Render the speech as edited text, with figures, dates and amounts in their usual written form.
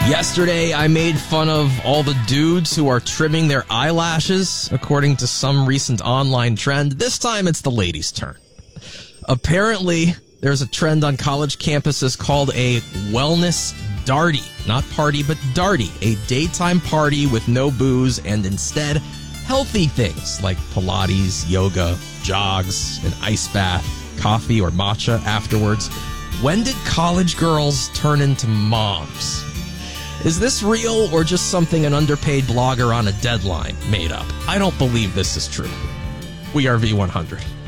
Yesterday, I made fun of all the dudes who are trimming their eyelashes, according to some recent online trend. This time, it's the ladies' turn. Apparently, there's a trend on college campuses called a wellness darty. Not party, but darty. A daytime party with no booze and instead healthy things like Pilates, yoga, jogs, an ice bath, coffee or matcha afterwards. When did college girls turn into moms? Is this real or just something an underpaid blogger on a deadline made up? I don't believe this is true. We are V100.